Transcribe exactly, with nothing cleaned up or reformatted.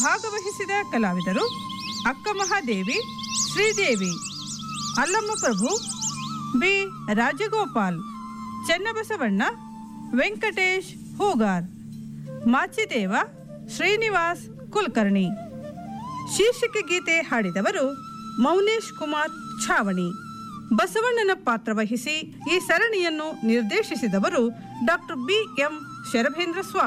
ಭಾಗವಹಿಸಿದ ಕಲಾವಿದರು ಅಕ್ಕ ಮಹಾದೇವಿ, ಶ್ರೀದೇವಿ, ಅಲ್ಲಮ್ಮ ಪ್ರಭು, ಬಿ ರಾಜಗೋಪಾಲ್, ಚೆನ್ನಬಸವಣ್ಣ, ವೆಂಕಟೇಶ್ ಹೂಗಾರ್, ಮಾಚಿದೇವ, ಶ್ರೀನಿವಾಸ್ ಕುಲಕರ್ಣಿ. ಶೀರ್ಷಿಕೆ ಗೀತೆ ಹಾಡಿದವರು ಮೌನೇಶ್ ಕುಮಾರ್ ಛಾವಣಿ. ಬಸವಣ್ಣನ ಪಾತ್ರ ವಹಿಸಿ ಈ ಸರಣಿಯನ್ನು ನಿರ್ದೇಶಿಸಿದವರು ಡಾಕ್ಟರ್ ಬಿ ಎಂ ಶರಭೇಂದ್ರ ಸ್ವಾಮಿ.